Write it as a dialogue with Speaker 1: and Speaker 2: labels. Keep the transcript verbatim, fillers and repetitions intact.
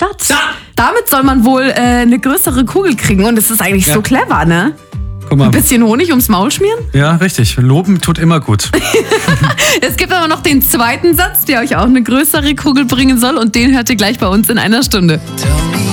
Speaker 1: Stadt.
Speaker 2: Da!
Speaker 1: Damit soll man wohl äh, eine größere Kugel kriegen und es ist eigentlich
Speaker 2: Ja.
Speaker 1: so clever, ne?
Speaker 2: Guck mal.
Speaker 1: Ein bisschen Honig ums Maul schmieren.
Speaker 2: Ja, richtig. Loben tut immer gut.
Speaker 1: Es gibt aber noch den zweiten Satz, der euch auch eine größere Kugel bringen soll und den hört ihr gleich bei uns in einer Stunde.
Speaker 3: Tell me